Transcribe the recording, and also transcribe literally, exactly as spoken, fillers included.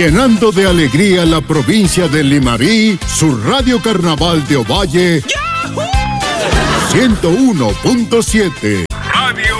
Llenando de alegría la provincia de Limarí, su Radio Carnaval de Ovalle, ciento uno punto siete.